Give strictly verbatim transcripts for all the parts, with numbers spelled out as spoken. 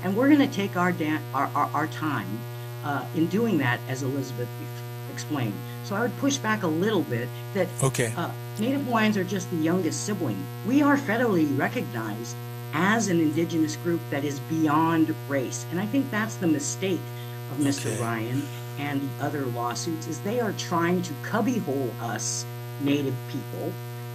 And we're going to take our, da- our, our, our time uh, in doing that, as Elizabeth explained. So I would push back a little bit that Okay. uh, Native Hawaiians are just the youngest sibling. We are federally recognized as an indigenous group that is beyond race. And I think that's the mistake of Mister Okay. Ryan and the other lawsuits is they are trying to cubbyhole us Native people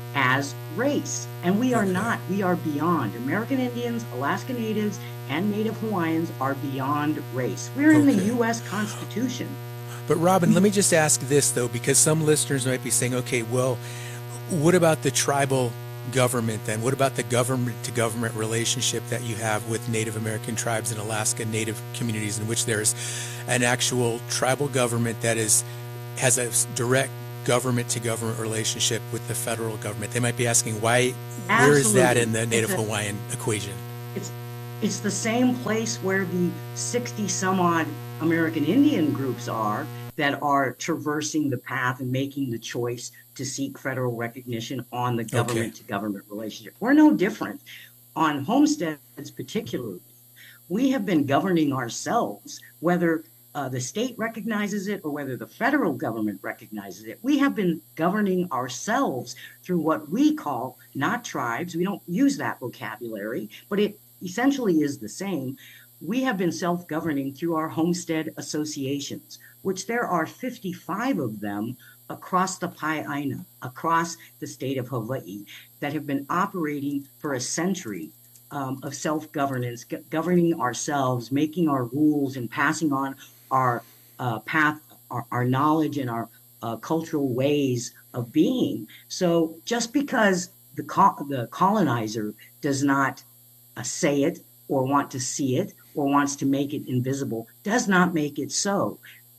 as race. And we are Okay. not. We are beyond. American Indians, Alaska Natives, and Native Hawaiians are beyond race. We're in the Okay. U S Constitution. But Robin, let We me just ask this though, because some listeners might be saying, okay, well, what about the tribal government then? What about the government to government relationship that you have with Native American tribes and Alaska Native communities in which there's an actual tribal government that is has a direct government to government relationship with the federal government? They might be asking, why, where is that absolutely. in the It's Native a Hawaiian equation? it's it's the same place where the sixty some odd American Indian groups are that are traversing the path and making the choice to seek federal recognition on the Okay. government to government relationship. We're no different on homesteads, particularly. We have been governing ourselves, whether uh, the state recognizes it or whether the federal government recognizes it. We have been governing ourselves through what we call not tribes. We don't use that vocabulary, but it essentially is the same. We have been self governing through our homestead associations, which there are fifty-five of them across the Pai'aina, across the state of Hawaii, that have been operating for a century um, of self-governance, g- governing ourselves, making our rules, and passing on our uh, path, our, our knowledge, and our uh, cultural ways of being. So just because the co- the colonizer does not uh, say it or want to see it or wants to make it invisible does not make it so.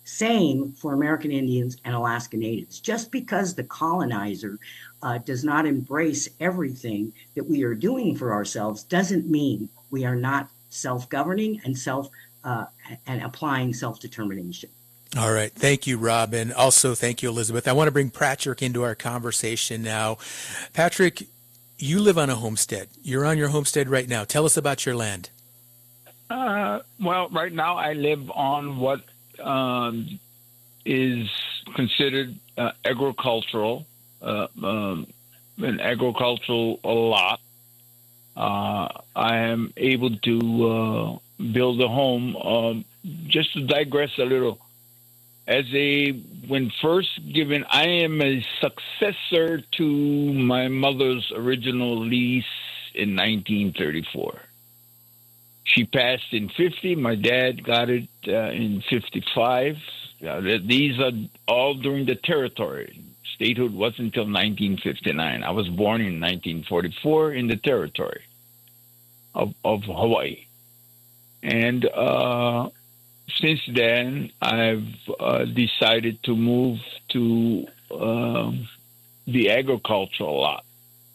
Same for American Indians and Alaska Natives. Just because the colonizer uh, does not embrace everything that we are doing for ourselves doesn't mean we are not self-governing and self uh, and applying self-determination. All right. Thank you, Robin. Also, thank you, Elizabeth. I want to bring Patrick into our conversation now. Patrick, you live on a homestead. You're on your homestead right now. Tell us about your land. Uh, well, right now I live on what um, is considered uh, agricultural, uh, um, an agricultural lot. Uh, I am able to uh, build a home. Um, just to digress a little, as a when first given, I am a successor to my mother's original lease in nineteen thirty-four. She passed in fifty. My dad got it uh, in fifty-five. Uh, these are all during the territory. Statehood wasn't until nineteen fifty-nine. I was born in nineteen forty-four in the territory of, of Hawaii. And uh, since then, I've uh, decided to move to uh, the agricultural lot.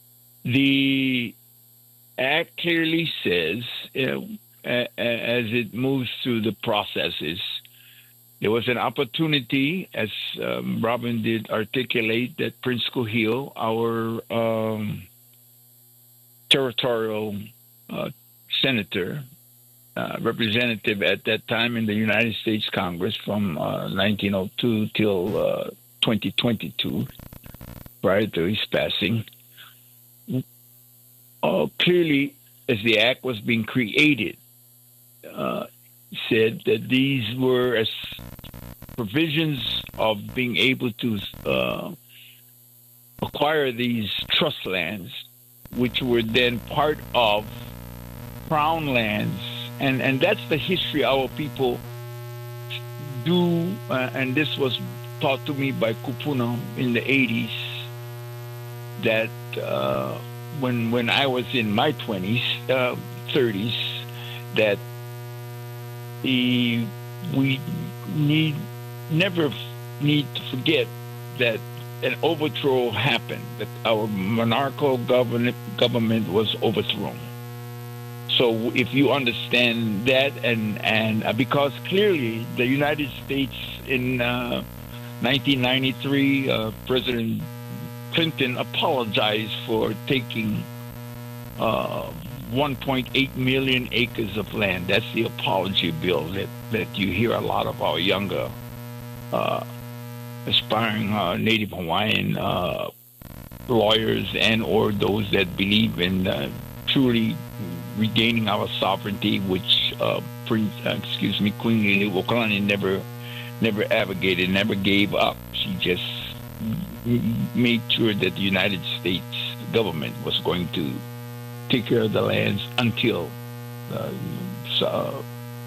The Act clearly says, uh, as it moves through the processes, there was an opportunity, as um, Robin did articulate, that Prince Kuhio, our um, territorial uh, senator, uh, representative at that time in the United States Congress from uh, nineteen oh two till uh, twenty twenty-two, prior to his passing, uh, clearly, as the act was being created, uh, said that these were as provisions of being able to uh, acquire these trust lands, which were then part of crown lands. And, and that's the history our people do. Uh, and this was taught to me by Kupuna in the eighties, that uh, when when I was in my twenties, uh, thirties, that the we need never need to forget that an overthrow happened, that our monarchical government government was overthrown. So if you understand that, and and uh, because clearly the United States in uh, nineteen ninety-three, uh, President Clinton apologized for taking uh, one point eight million acres of land. That's the apology bill that, that you hear a lot of our younger uh, aspiring uh, Native Hawaiian uh, lawyers and or those that believe in uh, truly regaining our sovereignty, which uh, Prince, uh, excuse me, Queen Liliuokalani never, never advocated, never gave up. She just made sure that the United States government was going to take care of the lands until uh, so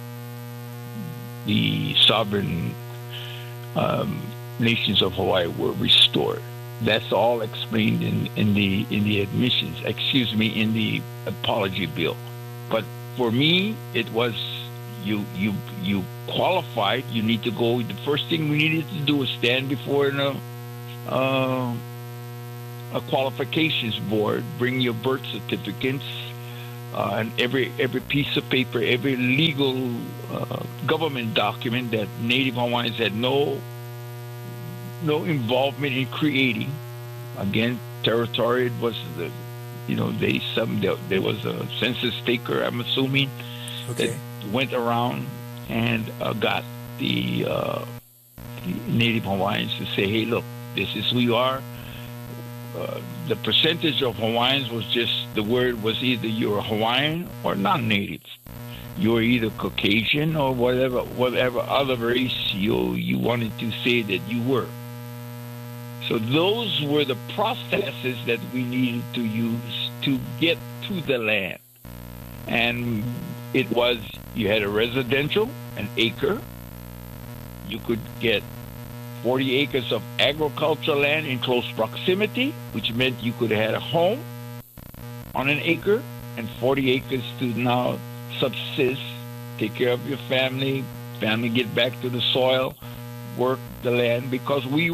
the sovereign um, nations of Hawaii were restored. That's all explained in, in the in the admissions, excuse me, in the apology bill. But for me, it was you you you qualified. You need to go. The first thing we needed to do was stand before an, uh, a qualifications board. Bring your birth certificates uh, and every every piece of paper, every legal uh, government document that Native Hawaiians had no. no involvement in creating. Again, territory was the, you know, they some there, there was a census taker, I'm assuming, Okay. that went around and uh, got the, uh, the Native Hawaiians to say, hey, look, this is who you are. Uh, the percentage of Hawaiians was just, the word was either you're a Hawaiian or non-native. You're either Caucasian or whatever whatever other race you you wanted to say that you were. So those were the processes that we needed to use to get to the land. And it was, you had a residential, an acre. You could get forty acres of agricultural land in close proximity, which meant you could have had a home on an acre, and forty acres to now subsist, take care of your family, family get back to the soil, work the land, because we